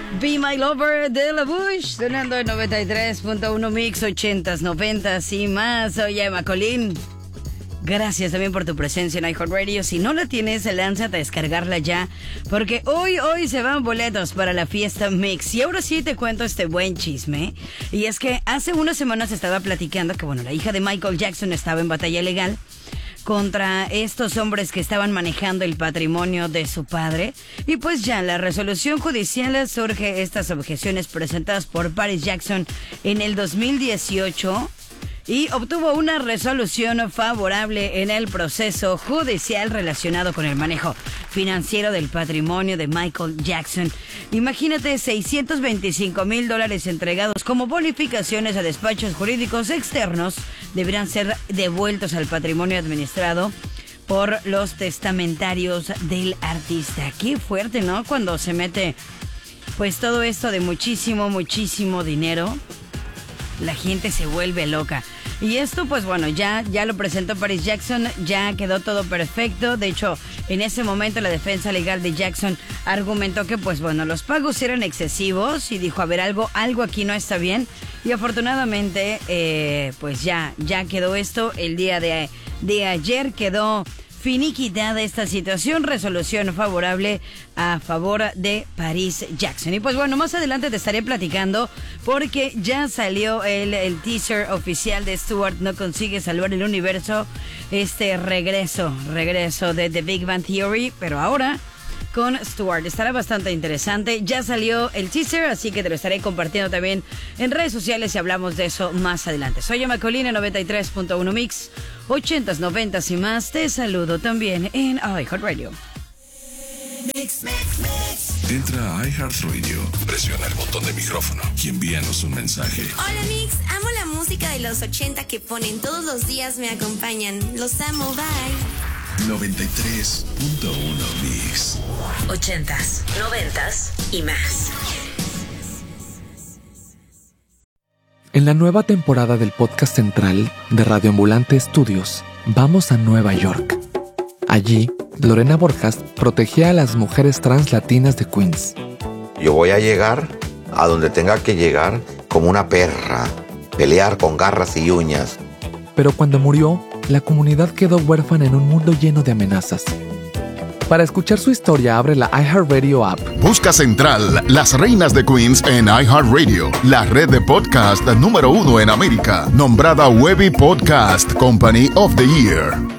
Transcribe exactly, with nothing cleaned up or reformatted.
Be My Lover de La Bush, sonando en noventa y tres punto uno Mix, ochentas, noventas y más. Soy Emma Colín. Gracias también por tu presencia en iHeartRadio. Si no la tienes, lánzate a descargarla ya, porque hoy, hoy se van boletos para la fiesta Mix. Y ahora sí te cuento este buen chisme. Y es que hace unas semanas estaba platicando que, bueno, la hija de Michael Jackson estaba en batalla legal contra estos hombres que estaban manejando el patrimonio de su padre. Y pues ya la resolución judicial surge estas objeciones presentadas por Paris Jackson en el dos mil dieciocho y obtuvo una resolución favorable en el proceso judicial relacionado con el manejo financiero del patrimonio de Michael Jackson. Imagínate, seiscientos veinticinco mil dólares entregados como bonificaciones a despachos jurídicos externos deberán ser devueltos al patrimonio administrado por los testamentarios del artista. Qué fuerte, ¿no? Cuando se mete pues todo esto de muchísimo, muchísimo dinero, la gente se vuelve loca. Y esto, pues bueno, ya, ya lo presentó Paris Jackson, ya quedó todo perfecto. De hecho, en ese momento la defensa legal de Jackson argumentó que, pues bueno, los pagos eran excesivos y dijo, a ver, algo, algo aquí no está bien. Y afortunadamente, eh, pues ya, ya quedó esto. El día de, de ayer quedó finiquitada esta situación, resolución favorable a favor de Paris Jackson. Y pues bueno, más adelante te estaré platicando porque ya salió el, el teaser oficial de Stewart No Consigue Salvar el Universo, este regreso, regreso de The Big Bang Theory, pero ahora con Stewart. Estará bastante interesante. Ya salió el teaser, así que te lo estaré compartiendo también en redes sociales y hablamos de eso más adelante. Soy Emma Colina, noventa y tres punto uno Mix, ochentas, noventas y más. Te saludo también en iHeartRadio. Mix, mix, mix. Entra a iHeartRadio, presiona el botón de micrófono y envíanos un mensaje. Hola Mix, amo la música de los ochenta que ponen todos los días, me acompañan. Los amo, bye. noventa y tres punto uno Mix. Ochentas, noventas y más. En la nueva temporada del podcast central de Radio Ambulante Studios, vamos a Nueva York. Allí, Lorena Borjas protegía a las mujeres trans latinas de Queens. Yo voy a llegar a donde tenga que llegar como una perra, pelear con garras y uñas. Pero cuando murió, la comunidad quedó huérfana en un mundo lleno de amenazas. Para escuchar su historia, abre la iHeartRadio app. Busca Central, Las Reinas de Queens en iHeartRadio, la red de podcast número uno en América, nombrada Webby Podcast Company of the Year.